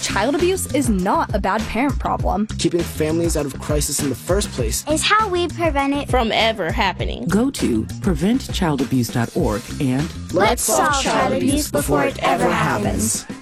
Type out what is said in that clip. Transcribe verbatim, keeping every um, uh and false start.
Child abuse is not a bad parent problem. Keeping families out of crisis in the first place is how we prevent it from ever happening. Go to prevent child abuse dot org and let's solve child abuse before it ever happens.